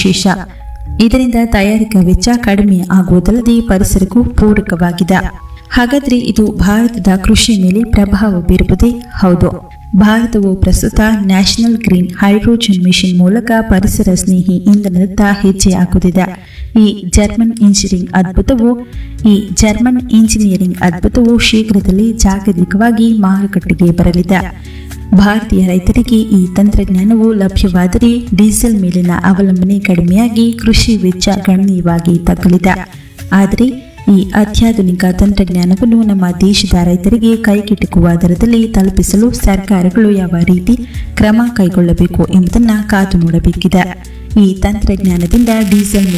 ವಿಶೇಷ. ಇದರಿಂದ ತಯಾರಿಕಾ ವೆಚ್ಚ ಕಡಿಮೆ ಆಗುವುದಲ್ಲದೆ ಪರಿಸರಕ್ಕೂ ಪೂರಕವಾಗಿದೆ. ಹಾಗಾದರೆ ಇದು ಭಾರತದ ಕೃಷಿ ಮೇಲೆ ಪ್ರಭಾವ ಬೀರುವುದೇ? ಹೌದು. ಭಾರತವು ಪ್ರಸ್ತುತ ನ್ಯಾಷನಲ್ ಗ್ರೀನ್ ಹೈಡ್ರೋಜನ್ ಮಿಷನ್ ಮೂಲಕ ಪರಿಸರ ಸ್ನೇಹಿ ಇಂಧನದತ್ತ ಹೆಜ್ಜೆ ಹಾಕುತ್ತಿದೆ. ಈ ಜರ್ಮನ್ ಇಂಜಿನಿಯರಿಂಗ್ ಅದ್ಭುತವು ಶೀಘ್ರದಲ್ಲೇ ಜಾಗತಿಕವಾಗಿ ಮಾರುಕಟ್ಟೆಗೆ ಬರಲಿದೆ. ಭಾರತೀಯ ರೈತರಿಗೆ ಈ ತಂತ್ರಜ್ಞಾನವು ಲಭ್ಯವಾದರೆ ಡೀಸೆಲ್ ಮೇಲಿನ ಅವಲಂಬನೆ ಕಡಿಮೆಯಾಗಿ ಕೃಷಿ ವೆಚ್ಚ ಗಣನೀಯವಾಗಿ ತಗ್ಗಲಿದೆ. ಆದರೆ ಈ ಅತ್ಯಾಧುನಿಕ ತಂತ್ರಜ್ಞಾನವನ್ನು ನಮ್ಮ ದೇಶದ ರೈತರಿಗೆ ಕೈಗೆಟುಕುವ ದರದಲ್ಲಿ ತಲುಪಿಸಲು ಸರ್ಕಾರಗಳು ಯಾವ ರೀತಿ ಕ್ರಮ ಕೈಗೊಳ್ಳಬೇಕು ಎಂಬುದನ್ನು ಕಾದು ನೋಡಬೇಕಿದೆ. ಈ ತಂತ್ರಜ್ಞಾನದಿಂದ ಡೀಸೆಲ್